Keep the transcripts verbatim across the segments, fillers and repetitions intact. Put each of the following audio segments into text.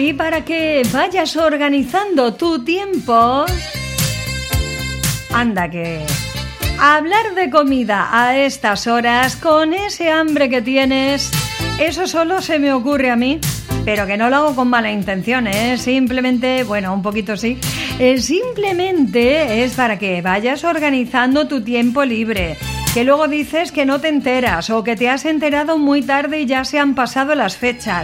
Y para que vayas organizando tu tiempo, anda que hablar de comida a estas horas, con ese hambre que tienes, eso solo se me ocurre a mí, pero que no lo hago con mala intención, ¿eh? Simplemente, bueno, un poquito sí, eh, simplemente es para que vayas organizando tu tiempo libre, que luego dices que no te enteras o que te has enterado muy tarde y ya se han pasado las fechas.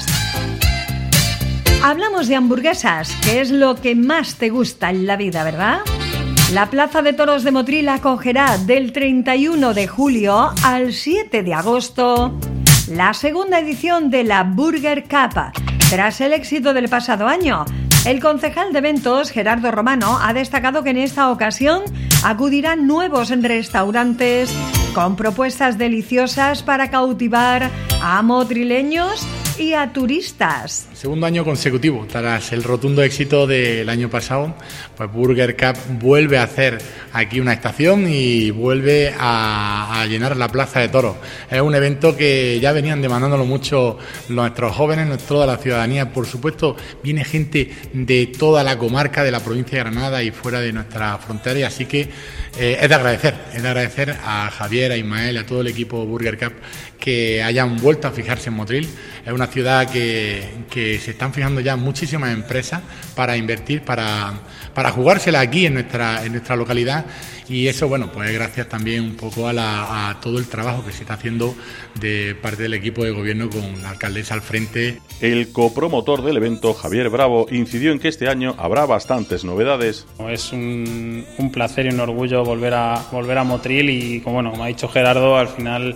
Hablamos de hamburguesas, que es lo que más te gusta en la vida, ¿verdad? La Plaza de Toros de Motril acogerá del treinta y uno de julio al siete de agosto la segunda edición de la Burger Cup. Tras el éxito del pasado año, el concejal de eventos, Gerardo Romano, ha destacado que en esta ocasión acudirán nuevos restaurantes con propuestas deliciosas para cautivar a motrileños y a turistas. Segundo año consecutivo, tras el rotundo éxito del año pasado, pues Burger Cup vuelve a hacer aquí una estación y vuelve a, a llenar la Plaza de Toros. Es un evento que ya venían demandándolo mucho nuestros jóvenes, toda la ciudadanía. Por supuesto, viene gente de toda la comarca, de la provincia de Granada y fuera de nuestra frontera, y así que eh, es de agradecer, es de agradecer a Javier, a Ismael, a todo el equipo Burger Cup que hayan vuelto a fijarse en Motril. Es una ciudad que, que se están fijando ya muchísimas empresas para invertir, para, para jugársela aquí en nuestra, en nuestra localidad, y eso, bueno, pues gracias también un poco a, la, a todo el trabajo que se está haciendo de parte del equipo de gobierno con la alcaldesa al frente. El copromotor del evento, Javier Bravo, incidió en que este año habrá bastantes novedades. Es un, un placer y un orgullo volver a, volver a Motril y, como bueno, como ha dicho Gerardo, al final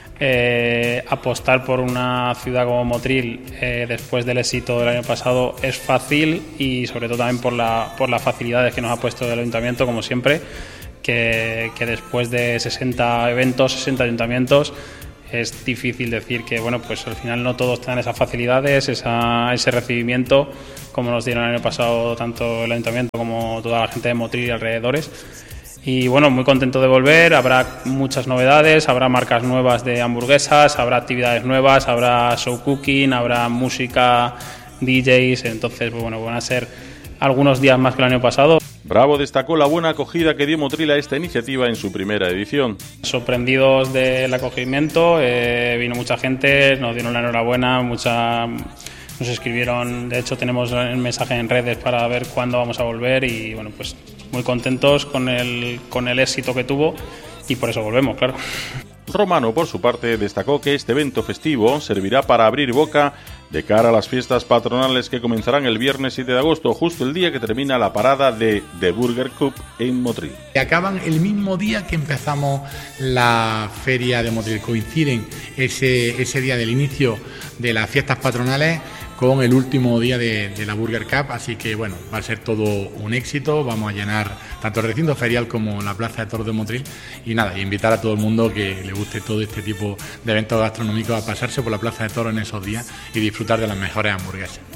Eh, apostar por una ciudad como Motril eh, después del éxito del año pasado es fácil, y sobre todo también por, la, por las facilidades que nos ha puesto el ayuntamiento, como siempre, que, que después de sesenta eventos, sesenta ayuntamientos, es difícil decir que, bueno, pues al final no todos tengan esas facilidades, esa, ese recibimiento como nos dieron el año pasado tanto el ayuntamiento como toda la gente de Motril y alrededores. Y bueno, muy contento de volver. Habrá muchas novedades, habrá marcas nuevas de hamburguesas, habrá actividades nuevas, habrá show cooking, habrá música, D Js, entonces pues bueno, van a ser algunos días más que el año pasado. Bravo destacó la buena acogida que dio Motril a esta iniciativa en su primera edición. Sorprendidos del acogimiento, eh, vino mucha gente, nos dieron la enhorabuena, mucha... Nos escribieron, de hecho tenemos el mensaje en redes para ver cuándo vamos a volver, y bueno, pues muy contentos con el, con el éxito que tuvo, y por eso volvemos, claro. Romano, por su parte, destacó que este evento festivo servirá para abrir boca de cara a las fiestas patronales que comenzarán el viernes siete de agosto, justo el día que termina la parada de The Burger Cup en Motril. Acaban el mismo día que empezamos la feria de Motril, coinciden ese, ese día del inicio de las fiestas patronales con el último día de, de la Burger Cup, así que bueno, va a ser todo un éxito. Vamos a llenar tanto el recinto ferial como la Plaza de Toros de Motril, y nada, invitar a todo el mundo que le guste todo este tipo de eventos gastronómicos a pasarse por la Plaza de Toros en esos días y disfrutar de las mejores hamburguesas.